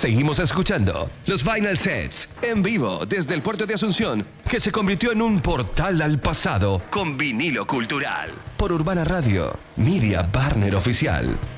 seguimos escuchando los Vinyl Sets en vivo desde el puerto de Asunción, que se convirtió en un portal al pasado con vinilo cultural. Por Urbana Radio, Media Partner Oficial.